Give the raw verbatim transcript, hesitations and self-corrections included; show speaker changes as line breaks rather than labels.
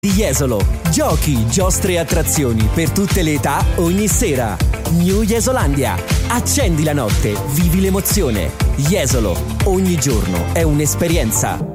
Di Jesolo. Giochi, giostre e attrazioni per tutte le età ogni sera. New Jesolandia. Accendi la notte, vivi l'emozione. Jesolo. Ogni giorno è un'esperienza.